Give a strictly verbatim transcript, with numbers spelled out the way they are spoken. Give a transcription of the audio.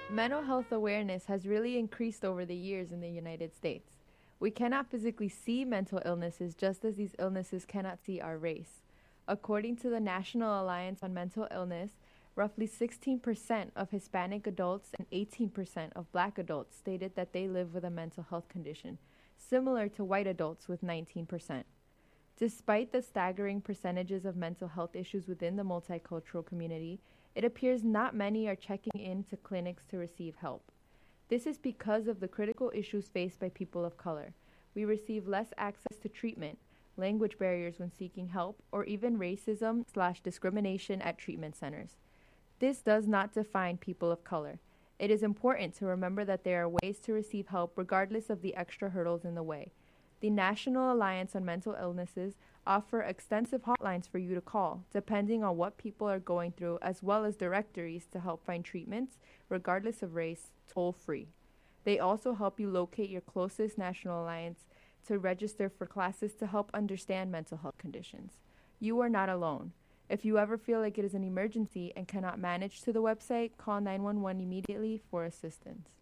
Mental health awareness has really increased over the years in the United States. We cannot physically see mental illnesses just as these illnesses cannot see our race. According to the National Alliance on Mental Illness, roughly sixteen percent of Hispanic adults and eighteen percent of Black adults stated that they live with a mental health condition, similar to white adults with nineteen percent. Despite the staggering percentages of mental health issues within the multicultural community, it appears not many are checking into clinics to receive help. This is because of the critical issues faced by people of color. We receive less access to treatment, language barriers when seeking help, or even racism slash discrimination at treatment centers. This does not define people of color. It is important to remember that there are ways to receive help regardless of the extra hurdles in the way. The National Alliance on Mental Illnesses offer extensive hotlines for you to call, depending on what people are going through, as well as directories to help find treatments, regardless of race, toll-free. They also help you locate your closest National Alliance to register for classes to help understand mental health conditions. You are not alone. If you ever feel like it is an emergency and cannot manage to the website, call nine one one immediately for assistance.